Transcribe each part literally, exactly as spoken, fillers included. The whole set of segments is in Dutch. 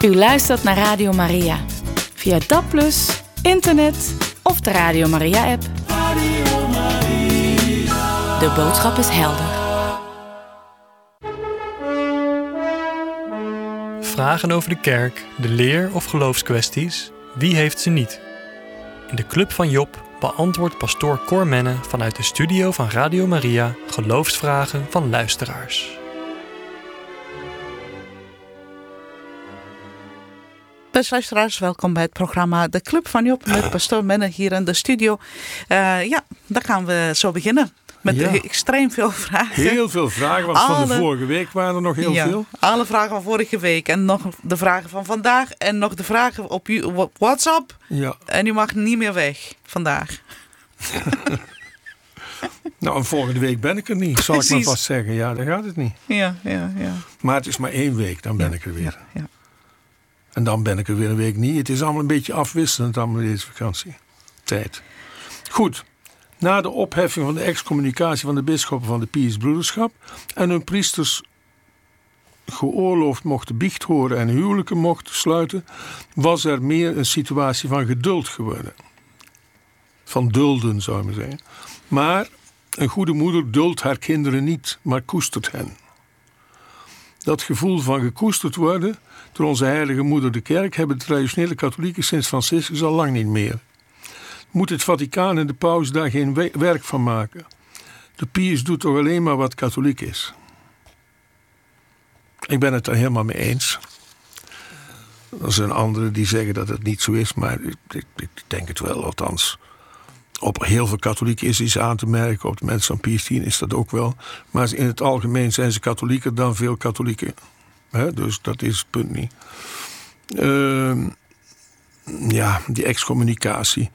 U luistert naar Radio Maria. Via D A B plus, internet of de Radio Maria-app. Radio Maria. De boodschap is helder. Vragen over de kerk, de leer of geloofskwesties? Wie heeft ze niet? In de Club van Job beantwoordt pastoor Cor Menne vanuit de studio van Radio Maria geloofsvragen van luisteraars. Beste luisteraars, welkom bij het programma De Club van Job met pastoor Menne hier in de studio. Uh, ja, daar gaan we zo beginnen. Met ja. extreem veel vragen. Heel veel vragen, want alle, van de vorige week waren er nog heel ja, veel. Alle vragen van vorige week en nog de vragen van vandaag en nog de vragen op, u, op WhatsApp. Ja. En u mag niet meer weg vandaag. Nou, volgende week ben ik er niet, zal Precies. ik maar vast zeggen. Ja, dan gaat het niet. Ja, ja, ja. Maar het is maar één week, dan ben ja, ik er weer. Ja, ja. En dan ben ik er weer een week niet. Het is allemaal een beetje afwisselend allemaal deze vakantietijd. Goed. Na de opheffing van de excommunicatie van de bisschoppen van de Piusbroederschap en hun priesters geoorloofd mochten biecht horen en huwelijken mochten sluiten, was er meer een situatie van geduld geworden. Van dulden, zou ik maar zeggen. Maar een goede moeder duldt haar kinderen niet, maar koestert hen. Dat gevoel van gekoesterd worden door onze heilige moeder de kerk hebben de traditionele katholieken sinds Franciscus al lang niet meer. Moet het Vaticaan en de paus daar geen werk van maken? De Pius doet toch alleen maar wat katholiek is. Ik ben het er helemaal mee eens. Er zijn anderen die zeggen dat het niet zo is, maar ik, ik, ik denk het wel, althans. Op heel veel katholieken is iets aan te merken, op de mensen van Pius tien is dat ook wel. Maar in het algemeen zijn ze katholieker dan veel katholieken. He, dus dat is het punt niet. Uh, ja, die excommunicatie.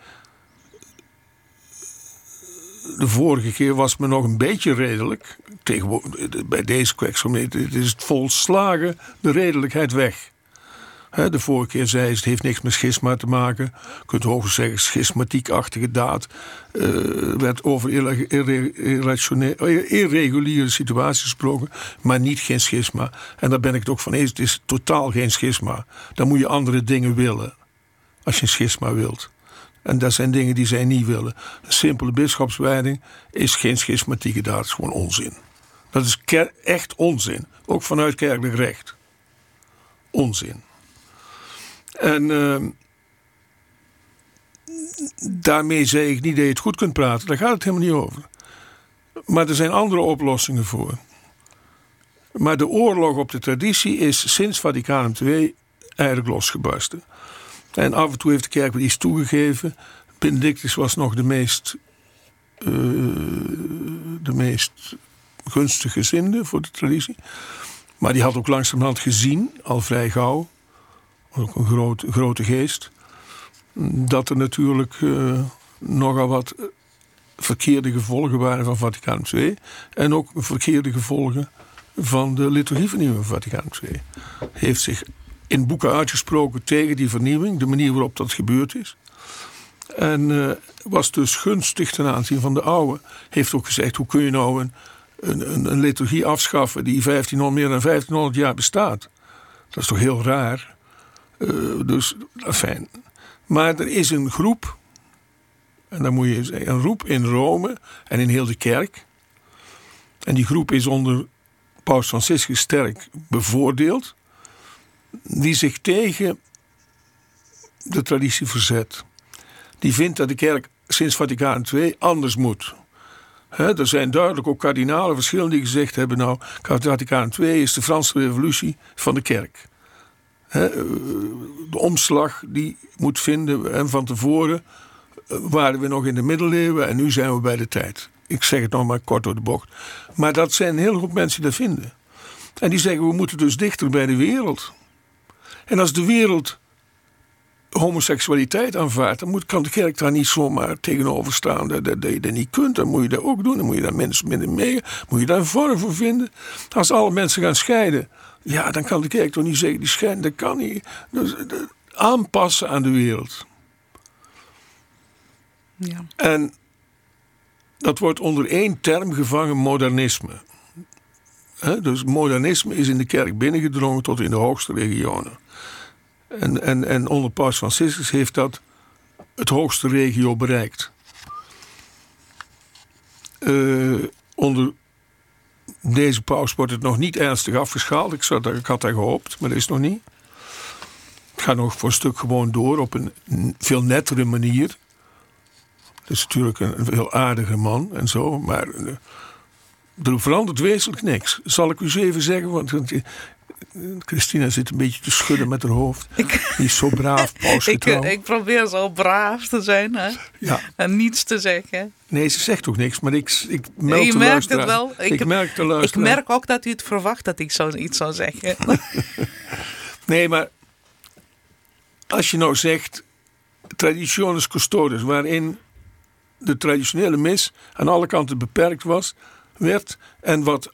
De vorige keer was me nog een beetje redelijk. Tegenwoordig, bij deze excommunicatie is het volslagen de redelijkheid weg. He, de vorige keer zei ze, het heeft niks met schisma te maken. Je kunt hoogstens zeggen, schismatiekachtige daad. Uh, werd over irreguliere situaties gesproken, maar niet geen schisma. En daar ben ik het ook van eens, het is totaal geen schisma. Dan moet je andere dingen willen, als je een schisma wilt. En dat zijn dingen die zij niet willen. Een simpele bisschopswijding is geen schismatieke daad, dat is gewoon onzin. Dat is ker- echt onzin, ook vanuit kerkelijk recht. Onzin. En uh, daarmee zeg ik niet dat je het goed kunt praten. Daar gaat het helemaal niet over. Maar er zijn andere oplossingen voor. Maar de oorlog op de traditie is sinds Vaticanum twee eigenlijk losgebarsten. En af en toe heeft de kerk weer iets toegegeven. Benedictus was nog de meest, uh, de meest gunstige gezinde voor de traditie. Maar die had ook langzamerhand gezien, al vrij gauw, ook een groot, grote geest, dat er natuurlijk uh, nogal wat verkeerde gevolgen waren van Vaticanum twee. En ook verkeerde gevolgen van de liturgievernieuwing van Vaticanum twee. Heeft zich in boeken uitgesproken tegen die vernieuwing, de manier waarop dat gebeurd is. En uh, was dus gunstig ten aanzien van de oude. Heeft ook gezegd, hoe kun je nou een, een, een liturgie afschaffen die vijftienhonderd, meer dan vijftienhonderd jaar bestaat? Dat is toch heel raar? Uh, dus, fijn. Maar er is een groep, en dan moet je zeggen, een groep in Rome en in heel de kerk. En die groep is onder Paus Franciscus sterk bevoordeeld, die zich tegen de traditie verzet. Die vindt dat de kerk sinds Vaticanum twee anders moet. He, er zijn duidelijk ook kardinale verschillen die gezegd hebben, nou, Vaticanum twee is de Franse revolutie van de kerk. He, de omslag die moet vinden, en van tevoren waren we nog in de middeleeuwen en nu zijn we bij de tijd. Ik zeg het nog maar kort door de bocht. Maar dat zijn een hele hoop mensen die dat vinden. En die zeggen, we moeten dus dichter bij de wereld. En als de wereld homoseksualiteit aanvaardt, dan moet, kan de kerk daar niet zomaar tegenover staan dat, dat, dat je dat niet kunt. Dan moet je dat ook doen. Dan moet je daar mensen minder mee. Moet je daar een vorm voor vinden. Als alle mensen gaan scheiden, ja, dan kan de kerk toch niet zeggen, die scheiden, dat kan niet. Dus, dat, aanpassen aan de wereld. Ja. En dat wordt onder één term gevangen, modernisme. He, dus modernisme is in de kerk binnengedrongen tot in de hoogste regionen. En, en, en onder paus Franciscus heeft dat het hoogste regio bereikt. Uh, onder deze paus wordt het nog niet ernstig afgeschaald. Ik, zou, ik had dat gehoopt, maar dat is nog niet. Het gaat nog voor een stuk gewoon door op een veel nettere manier. Het is natuurlijk een, een veel aardiger man en zo, maar uh, er verandert wezenlijk niks. Zal ik u eens even zeggen, want, want Christina zit een beetje te schudden met haar hoofd. Ik, Die is zo braaf, pausgetrouw. Ik, ik probeer zo braaf te zijn, hè? Ja. En niets te zeggen. Nee, ze zegt ook niks, maar ik, ik meld je de merkt luisteraar. het wel. Ik, ik merk de luisteraar. Ik merk ook dat u het verwacht dat ik zo iets zou zeggen. Nee, maar als je nou zegt traditionis custodes, waarin de traditionele mis aan alle kanten beperkt was, werd en wat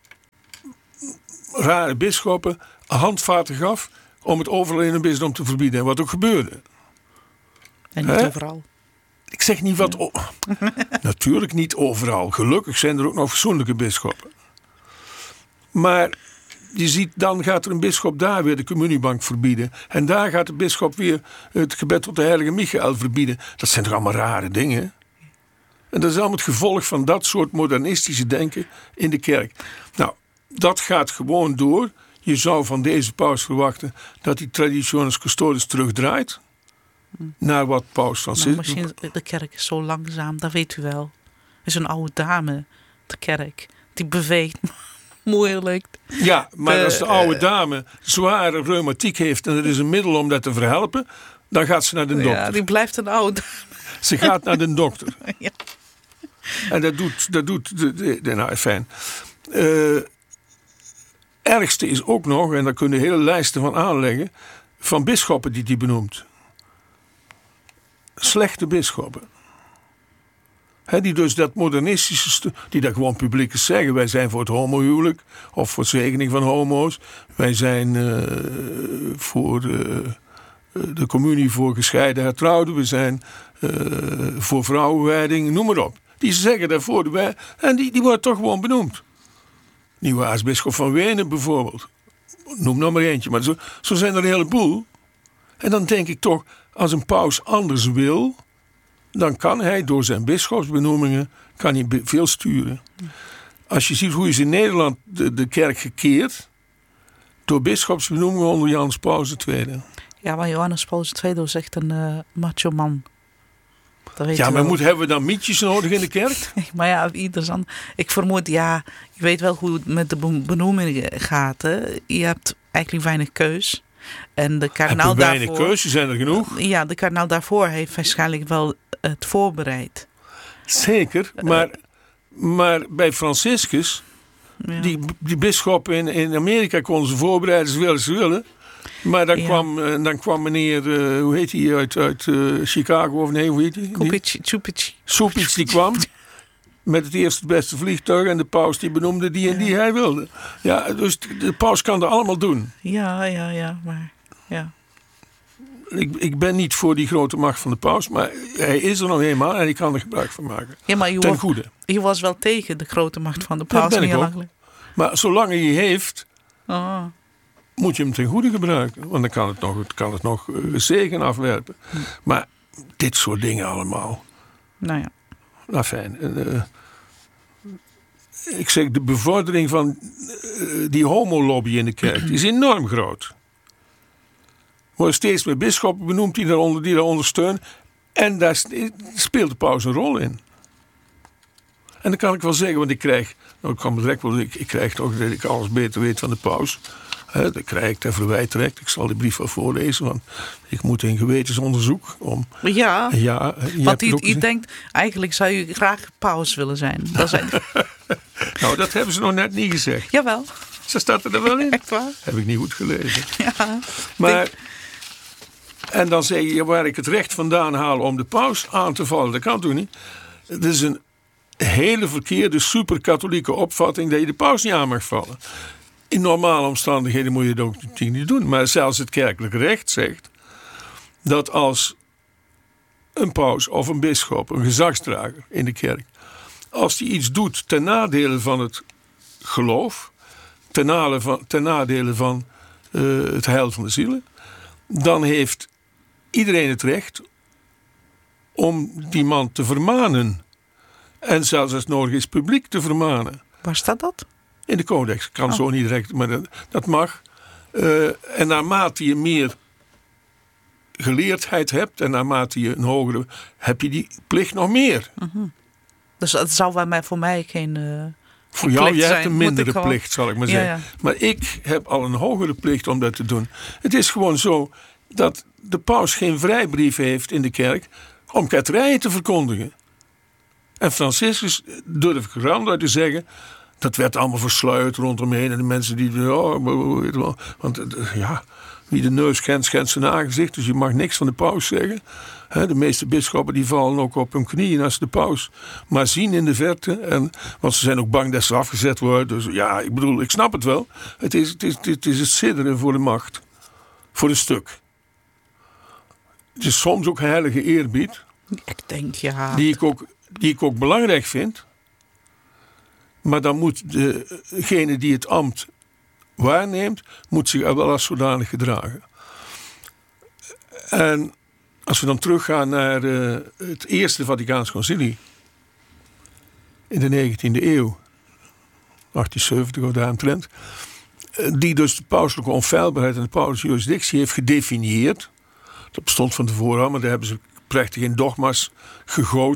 rare bisschoppen handvaten gaf om het overal in een bisdom te verbieden. En wat ook gebeurde. En niet He? overal. Ik zeg niet wat... O- Natuurlijk niet overal. Gelukkig zijn er ook nog fatsoenlijke bisschoppen. Maar je ziet, dan gaat er een bisschop daar weer de communiebank verbieden. En daar gaat de bisschop weer het gebed tot de heilige Michael verbieden. Dat zijn toch allemaal rare dingen? En dat is allemaal het gevolg van dat soort modernistische denken in de kerk. Nou, dat gaat gewoon door. Je zou van deze paus verwachten dat die traditionis custodes terugdraait. Naar wat paus Franciscus... Nou, misschien de kerk is zo langzaam, dat weet u wel. Er is een oude dame, de kerk, die beweegt moeilijk. Ja, maar de, als de oude dame zware reumatiek heeft en er is een middel om dat te verhelpen, dan gaat ze naar de dokter. Ja, die blijft een oude dame. Ze gaat naar de dokter. Ja. En dat doet... Dat doet de, de, de, nou, fijn. Uh, ergste is ook nog, en daar kunnen hele lijsten van aanleggen, van bisschoppen die die benoemt. Slechte bisschoppen. He, die dus dat modernistische, stu- die dat gewoon publiek zeggen. Wij zijn voor het homohuwelijk of voor zegening van homo's. Wij zijn uh, voor uh, de communie voor gescheiden hertrouwden. We zijn uh, voor vrouwenwijding, noem maar op. Die zeggen daarvoor de wij, en die, die wordt toch gewoon benoemd. Nieuwe aartsbisschop van Wenen bijvoorbeeld. Noem nog maar eentje, maar zo, zo zijn er een heleboel. En dan denk ik toch, als een paus anders wil, dan kan hij door zijn bisschopsbenoemingen kan hij veel sturen. Als je ziet hoe is in Nederland de, de kerk gekeerd, door bisschopsbenoemingen onder Johannes Paulus de Tweede. Ja, maar Johannes Paulus de Tweede was echt een uh, macho man. Dat weet ja, je maar wel. moet, hebben we dan mietjes nodig in de kerk? Maar ja, ieder ik vermoed, ja, ik weet wel hoe het met de benoemingen gaat. Hè. Je hebt eigenlijk weinig keus. En de kardinaal Heb je weinig daarvoor, keus, zijn er genoeg. Ja, de kardinaal daarvoor heeft waarschijnlijk wel het voorbereid. Zeker, maar, maar bij Franciscus, Ja. die, die bisschoppen in, in Amerika konden ze voorbereiden zoveel als ze willen. Maar dan, Ja. kwam, uh, dan kwam meneer, uh, hoe heet hij, uit, uit uh, Chicago of nee, hoe heet hij? Kupici, Chupici. Soepic, die kwam met het eerste het beste vliegtuig en de paus die benoemde die en die hij wilde. Ja, dus de, de paus kan dat allemaal doen. Ja, ja, ja, maar ja. Ik, ik ben niet voor die grote macht van de paus, maar hij is er nog eenmaal en hij kan er gebruik van maken. Ja, maar je Ten was, goede. je was wel tegen de grote macht van de Dat paus. ben ik niet ook. lang geleden. Maar zolang hij heeft, Oh. moet je hem ten goede gebruiken. Want dan kan het nog, kan het nog uh, zegen afwerpen. Hm. Maar dit soort dingen allemaal. Nou ja. Nou fijn. Uh, ik zeg, de bevordering van uh, die homolobby in de kerk die is enorm groot. Er worden steeds meer bisschoppen benoemd die daaronder, die daar ondersteunen. En daar speelt de paus een rol in. En dan kan ik wel zeggen, want ik krijg, nou ik kan me direct wel, ik, ik krijg toch dat ik alles beter weet van de paus. He, dat krijg ik ter verwijt direct. Ik zal die brief wel voorlezen, want ik moet in gewetensonderzoek om. Ja, ja je want hebt u, ook u denkt, eigenlijk zou u graag paus willen zijn. Dat zijn... Nou, dat hebben ze nog net niet gezegd. Jawel. Ze staat er wel in. Echt waar? Heb ik niet goed gelezen. Ja. Maar, en dan zeg je, waar ik het recht vandaan haal om de paus aan te vallen, dat kan toch niet? Het is een hele verkeerde, superkatholieke opvatting dat je de paus niet aan mag vallen. In normale omstandigheden moet je dat ook niet doen. Maar zelfs het kerkelijk recht zegt dat als een paus of een bisschop, een gezagsdrager in de kerk, als die iets doet ten nadele van het geloof, ten nadele van, ten nadele van uh, het heil van de zielen, dan heeft iedereen het recht om die man te vermanen. En zelfs als het nodig is publiek te vermanen. Waar staat dat? In de codex. Kan Oh. zo niet direct, maar dat, dat mag. Uh, en naarmate je meer geleerdheid hebt en naarmate je een hogere, heb je die plicht nog meer. Mm-hmm. Dus dat zou bij mij, voor mij geen uh, Voor jou, jij zijn. hebt een mindere gewoon... plicht, zal ik maar zeggen. Ja, ja. Maar ik heb al een hogere plicht om dat te doen. Het is gewoon zo dat de paus geen vrijbrief heeft in de kerk om ketterijen te verkondigen. En Franciscus, durf ik ruim te zeggen, dat werd allemaal versluierd rondomheen. En de mensen die, oh, weet wel, want ja, wie de neus kent, kent zijn aangezicht. Dus je mag niks van de paus zeggen. He, de meeste bisschoppen die vallen ook op hun knieën als de paus maar zien in de verte. En, want ze zijn ook bang dat ze afgezet worden. Dus ja, ik bedoel, ik snap het wel. Het is het, is, het, is het sidderen voor de macht. Voor een stuk. Het is soms ook heilige eerbied. Ik denk, ja. Die ik ook, die ik ook belangrijk vind. Maar dan moet degene die het ambt waarneemt, moet zich wel als zodanig gedragen. En als we dan teruggaan naar uh, het Eerste Vaticaans Concilie in de negentiende eeuw, achttienzeventig of daaromtrent, die dus de pauselijke onfeilbaarheid en de pauselijke jurisdictie heeft gedefinieerd. Dat bestond van tevoren al, maar daar hebben ze prachtig in dogma's gegoten.